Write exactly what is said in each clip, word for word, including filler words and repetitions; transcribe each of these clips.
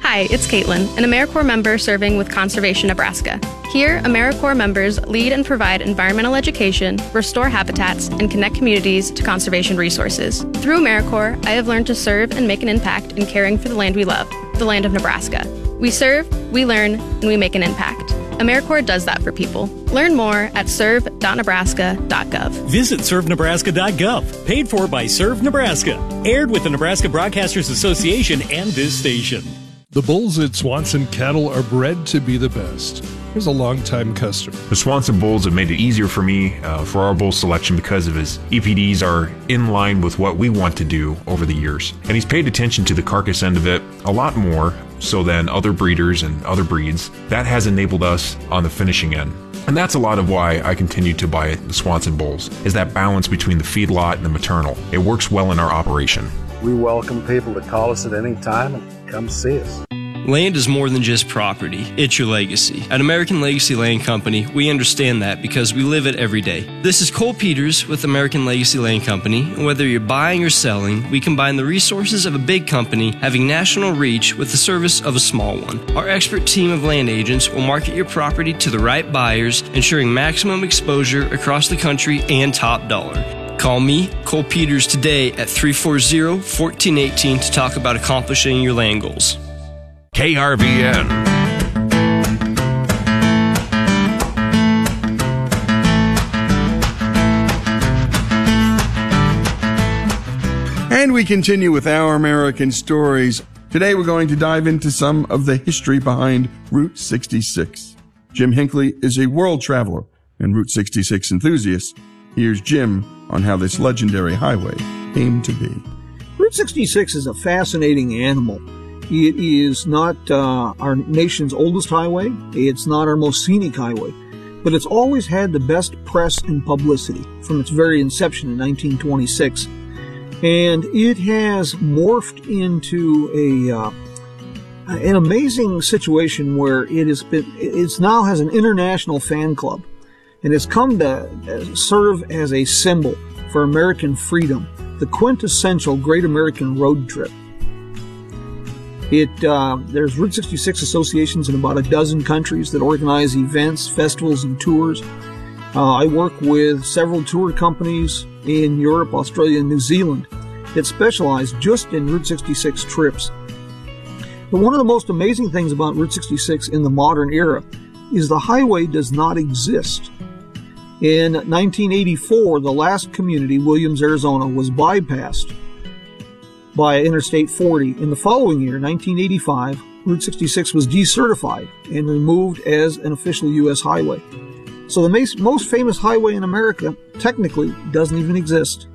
Hi, it's Caitlin, an AmeriCorps member serving with Conservation Nebraska. Here, AmeriCorps members lead and provide environmental education, restore habitats, and connect communities to conservation resources. Through AmeriCorps, I have learned to serve and make an impact in caring for the land we love, the land of Nebraska. We serve, we learn, and we make an impact. AmeriCorps does that for people. Learn more at serve dot nebraska dot gov. Visit serve nebraska dot gov. Paid for by Serve Nebraska. Aired with the Nebraska Broadcasters Association and this station. The bulls at Swanson Cattle are bred to be the best. Here's a longtime customer. The Swanson bulls have made it easier for me uh, for our bull selection because of his E P Ds are in line with what we want to do over the years. And he's paid attention to the carcass end of it a lot more so than other breeders and other breeds. That has enabled us on the finishing end. And that's a lot of why I continue to buy the Swanson bulls, is that balance between the feedlot and the maternal. It works well in our operation. We welcome people to call us at any time and come see us. Land is more than just property, it's your legacy. At American Legacy Land Company, we understand that because we live it every day. This is Cole Peters with American Legacy Land Company, and whether you're buying or selling, we combine the resources of a big company having national reach with the service of a small one. Our expert team of land agents will market your property to the right buyers, ensuring maximum exposure across the country and top dollar. Call me, Cole Peters, today at three four zero, one four one eight to talk about accomplishing your land goals. K R V N. And we continue with Our American Stories. Today we're going to dive into some of the history behind Route sixty-six. Jim Hinckley is a world traveler and Route sixty-six enthusiast. Here's Jim on how this legendary highway came to be. Route sixty-six is a fascinating animal. It is not uh, our nation's oldest highway. It's not our most scenic highway. But it's always had the best press and publicity from its very inception in nineteen twenty-six. And it has morphed into a uh, an amazing situation where it has been, it's now has an international fan club. And has come to serve as a symbol for American freedom, the quintessential great American road trip. It uh, there's Route sixty-six associations in about a dozen countries that organize events, festivals, and tours. Uh, I work with several tour companies in Europe, Australia, and New Zealand that specialize just in Route sixty-six trips. But one of the most amazing things about Route sixty-six in the modern era is the highway does not exist. In nineteen eighty-four, the last community, Williams, Arizona, was bypassed by Interstate forty. In the following year, nineteen eighty-five, Route sixty-six was decertified and removed as an official U S highway. So the most famous highway in America technically doesn't even exist.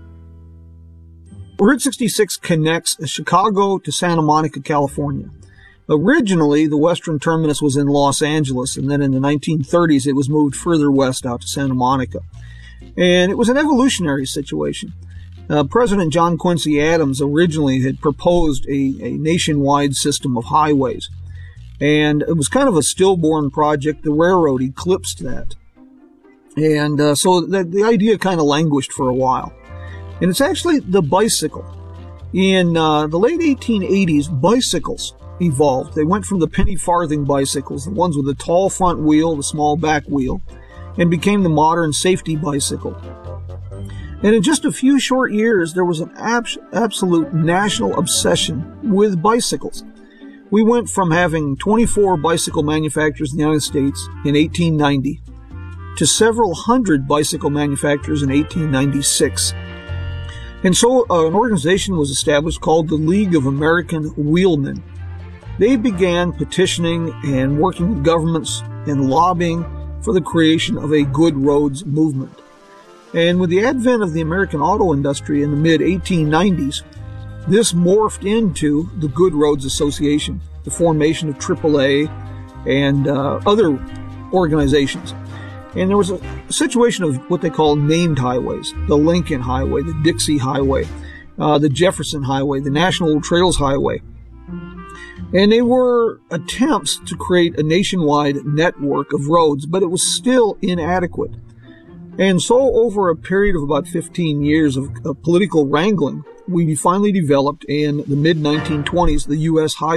Route sixty-six connects Chicago to Santa Monica, California. Originally, the western terminus was in Los Angeles, and then in the nineteen thirties, it was moved further west out to Santa Monica. And it was an evolutionary situation. Uh, President John Quincy Adams originally had proposed a, a nationwide system of highways. And it was kind of a stillborn project. The railroad eclipsed that. And uh, so the, the idea kind of languished for a while. And it's actually the bicycle. In uh, the late eighteen eighties, bicycles evolved. They went from the penny farthing bicycles, the ones with the tall front wheel, the small back wheel, and became the modern safety bicycle. And in just a few short years, there was an abs- absolute national obsession with bicycles. We went from having twenty-four bicycle manufacturers in the United States in eighteen ninety to several hundred bicycle manufacturers in eighteen ninety-six. And so uh, an organization was established called the League of American Wheelmen. They began petitioning and working with governments and lobbying for the creation of a good roads movement. And with the advent of the American auto industry in the mid eighteen nineties, this morphed into the Good Roads Association, the formation of triple A and uh, other organizations. And there was a situation of what they call named highways: the Lincoln Highway, the Dixie Highway, uh, the Jefferson Highway, the National Trails Highway. And they were attempts to create a nationwide network of roads, but it was still inadequate. And so over a period of about fifteen years of, of political wrangling, we finally developed in the mid nineteen twenties the U S Highway